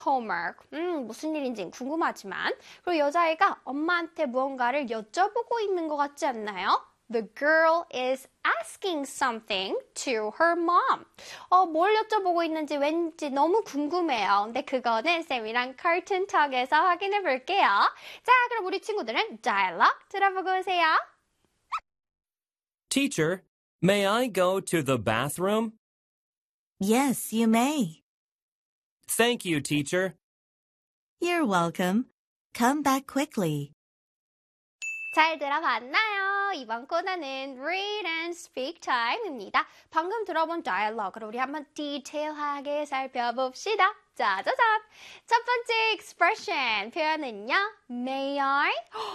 homework. 무슨 일인지 궁금하지만. 그리고 여자애가 엄마한테 무언가를 여쭤보고 있는 것 같지 않나요? The girl is asking something to her mom. 뭘 여쭤보고 있는지 왠지 너무 궁금해요. 근데 그거는 쌤이랑 Cartoon Talk에서 확인해 볼게요. 자, 그럼 우리 친구들은 dialogue 들어보고 오세요. Teacher, may I go to the bathroom? Yes, you may. Thank you, teacher. You're welcome. Come back quickly. 잘 들어봤나요? 이번 코너는 Read and Speak Time입니다. 방금 들어본 dialogue를 우리 한번 디테일하게 살펴봅시다. 짜자잔! 첫 번째 expression, 표현은요. May I?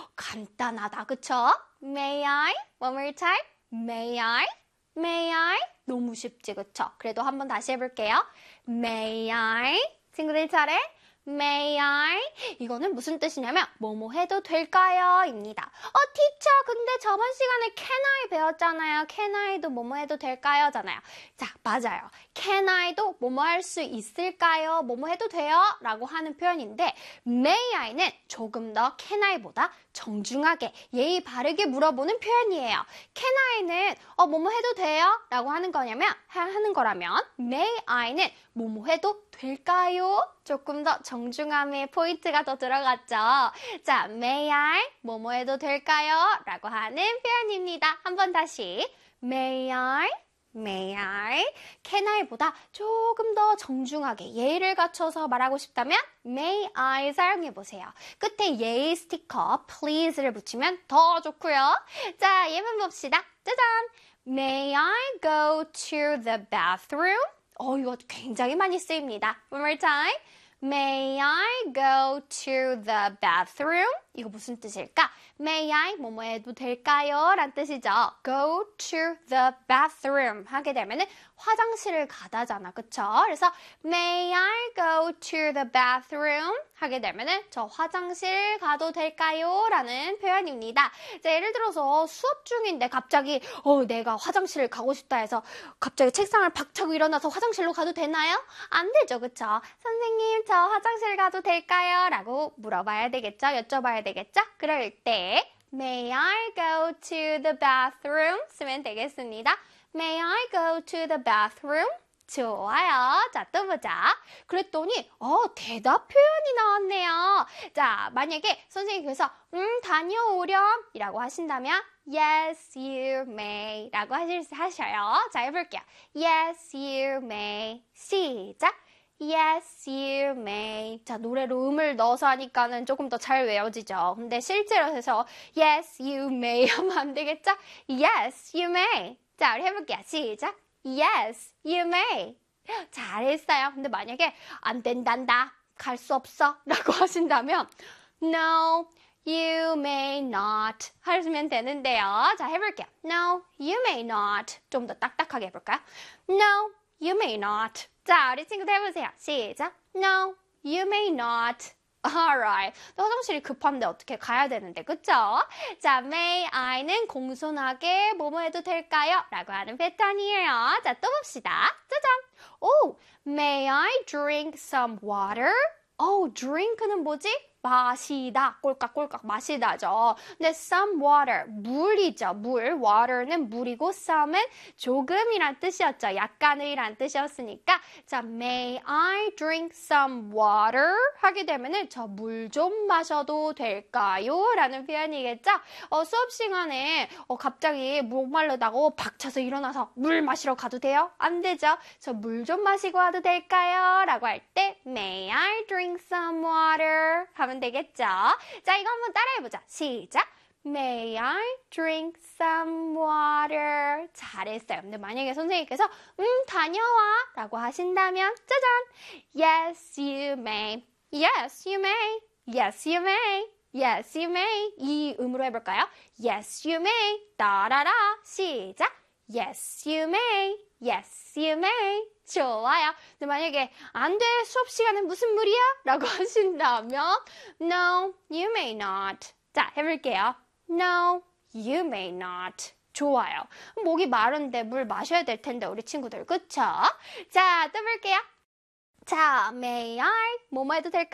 간단하다, 그쵸? May I? One more time. May I? May I? 너무 쉽지, 그쵸? 그래도 한번 다시 해볼게요. May I? 친구들 차례. May I? 이거는 무슨 뜻이냐면 뭐뭐 해도 될까요? 입니다. teacher, 근데 저번 시간에 can I 배웠잖아요. can I도 뭐뭐 해도 될까요? 잖아요. 자, 맞아요. can I도 뭐뭐 할 수 있을까요? 뭐뭐 해도 돼요? 라고 하는 표현인데 may I는 조금 더 can I보다 정중하게 예의 바르게 물어보는 표현이에요. can I는 뭐뭐 해도 돼요? 라고 하는 거라면 may I는 뭐뭐 해도 될까요? 조금 더 정중함의 포인트가 더 들어갔죠. 자, may I? 뭐뭐 해도 될까요? 라고 하는 표현입니다. 한번 다시. May I? May I? Can I보다 조금 더 정중하게 예의를 갖춰서 말하고 싶다면 May I 사용해보세요. 끝에 예의 스티커 please를 붙이면 더 좋고요. 자, 예문 봅시다. 짜잔! May I go to the bathroom? 이거 굉장히 많이 쓰입니다. One more time. May I go to the bathroom? 이거 무슨 뜻일까? May I 뭐뭐 해도 될까요? 란 뜻이죠. Go to the bathroom 하게 되면은 화장실을 가다잖아. 그쵸? 그래서 May I go to the bathroom? 하게 되면은 저 화장실 가도 될까요? 라는 표현입니다. 자, 예를 들어서 수업 중인데 갑자기 내가 화장실을 가고 싶다 해서 갑자기 책상을 박차고 일어나서 화장실로 가도 되나요? 안 되죠. 그쵸? 선생님, 저 화장실 가도 될까요? 라고 물어봐야 되겠죠? 여쭤봐야 되겠죠? 그럴 때 May I go to the bathroom? 쓰면 되겠습니다. May I go to the bathroom? 좋아요. 자, 또 보자. 그랬더니 대답 표현이 나왔네요. 자, 만약에 선생님께서 다녀오렴 이라고 하신다면 Yes, you may 라고 하셔요. 자, 해볼게요. Yes, you may. 시작. Yes, you may. 자, 노래로 음을 넣어서 하니까는 조금 더 잘 외워지죠. 근데 실제로 해서 Yes, you may 하면 안 되겠죠? Yes, you may. 자, 우리 해볼게요. 시작. Yes, you may. 잘했어요. 근데 만약에 안 된단다, 갈 수 없어 라고 하신다면 No, you may not 하시면 되는데요. 자, 해볼게요. No, you may not. 좀 더 딱딱하게 해볼까요? No, you may not. 자, 우리 친구들 해보세요. 시작. No, you may not. Alright. 또 화장실이 급한데 어떻게 가야 되는데, 그쵸? 자, may I는 공손하게 뭐뭐 해도 될까요? 라고 하는 패턴이에요. 자, 또 봅시다. 짜잔! May I drink some water? drink는 뭐지? 마시다, 꼴깍꼴깍 마시다죠. 근데 some water, 물이죠. 물, water는 물이고 some은 조금이란 뜻이었죠. 약간의란 뜻이었으니까 자, may I drink some water? 하게 되면은 저 물 좀 마셔도 될까요? 라는 표현이겠죠. 수업 시간에 갑자기 목마르다고 박차서 일어나서 물 마시러 가도 돼요? 안 되죠. 저 물 좀 마시고 와도 될까요? 라고 할 때 may I drink some water? 하면 되겠죠? 자, 이거 한번 따라해보자. 시작! May I drink some water? 잘했어요. 근데 만약에 선생님께서 다녀와 라고 하신다면 짜잔! Yes, you may. Yes, you may. Yes, you may. Yes, you may. 이 음으로 해볼까요? Yes, you may. 따라라. 시작! Yes, you may. Yes, you may. 좋아요. 근데 만약에 안 돼, 수업 시간에 무슨 물이야? 라고 하신다면 No, you may not. 자, 해볼게요. No, you may not. 좋아요. 목이 마른데 물 마셔야 될 텐데 우리 친구들, 그쵸? 자, 또 볼게요. 자, may I? 뭐뭐 해도 될까요?